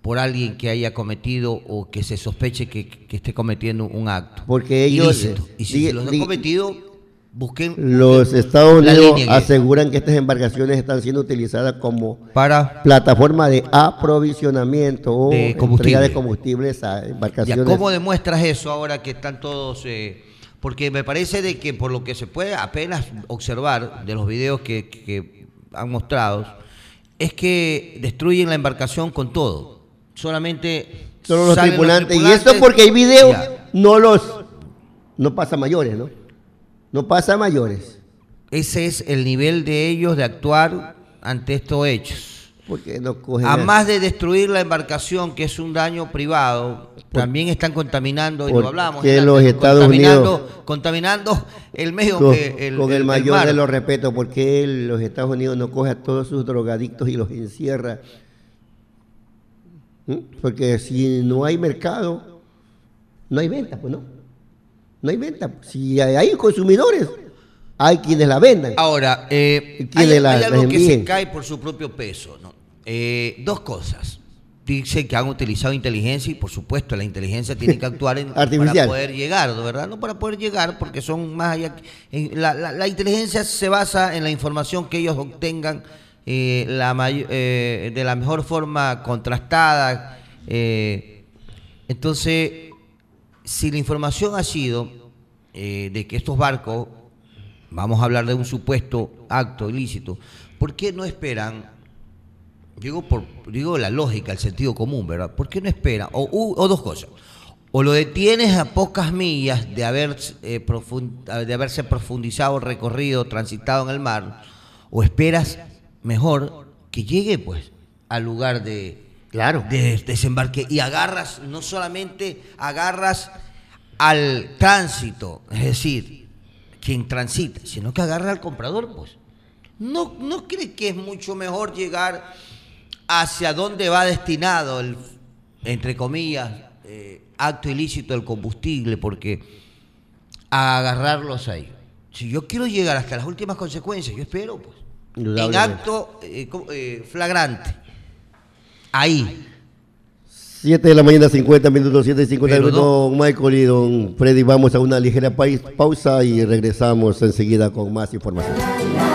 por alguien que haya cometido o que se sospeche que esté cometiendo un acto porque ellos ilícito. Y si los han cometido, busquen los Estados Unidos aseguran que estas embarcaciones están siendo utilizadas como para plataforma de aprovisionamiento o de entrega de combustibles a embarcaciones. ¿Ya cómo demuestras eso ahora que están todos? Porque me parece de que por lo que se puede apenas observar de los videos que han mostrado, es que destruyen la embarcación con todo. Solamente solo los tripulantes. Y esto porque hay videos, no pasa mayores, ¿no? No pasa a mayores. Ese es el nivel de ellos de actuar ante estos hechos. Porque no cogen Además de destruir la embarcación, que es un daño privado, también están contaminando, y lo hablamos, que los Estados Unidos contaminando el medio con el mayor de los respetos, porque los Estados Unidos no coge a todos sus drogadictos y los encierra. Porque si no hay mercado, no hay venta, pues no. No hay venta. Si hay consumidores, hay quienes la vendan. Ahora, hay algo que se cae por su propio peso, ¿no? Dos cosas. Dice que han utilizado inteligencia y por supuesto la inteligencia tiene que actuar para poder llegar, ¿verdad? No para poder llegar porque son más allá. La inteligencia se basa en la información que ellos obtengan de la mejor forma contrastada. Entonces, si la información ha sido de que estos barcos, vamos a hablar de un supuesto acto ilícito, ¿por qué no esperan? Digo la lógica, el sentido común, ¿verdad? ¿Por qué no esperan? O dos cosas. O lo detienes a pocas millas de haberse profundizado, recorrido, transitado en el mar, o esperas mejor que llegue pues al lugar de desembarque y agarras, no solamente agarras al tránsito, es decir, quien transita, sino que agarra al comprador, pues. ¿No cree que es mucho mejor llegar hacia donde va destinado el, entre comillas, acto ilícito del combustible? Porque a agarrarlos ahí, si yo quiero llegar hasta las últimas consecuencias, yo espero, pues, en acto flagrante, ahí. 7 de la mañana, 50 minutos, 7:50 minutos, don Michael y don Freddy. Vamos a una ligera pausa y regresamos enseguida con más información.